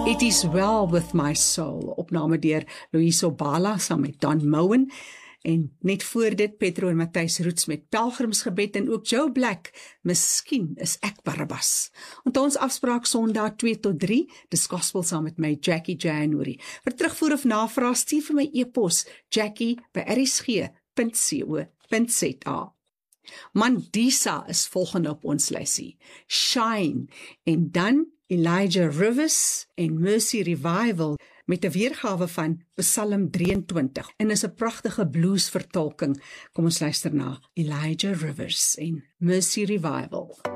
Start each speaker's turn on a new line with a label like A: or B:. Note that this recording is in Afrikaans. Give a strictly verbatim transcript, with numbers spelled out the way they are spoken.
A: It is well with my soul, opname deur Louise Obala saam met Don Moen, en net voor dit Petro en Matthys Roots met Pelgrimsgebed en ook Joe Black, Miskien is ek Barabbas. Onthou ons afspraak Sondag twee tot drie, dis gospel saam met my Jackie January. Vir terugvoer of navraag stuur vir my e-pos Jackie by r s g punt co punt z a. Mandisa is volgende op ons lysie, Shine, en dan Elijah Rivers en Mercy Revival met 'n weergawe van Psalm drieëntwintig en is 'n pragtige blues vertolking. Kom ons luister na Elijah Rivers en Mercy Revival.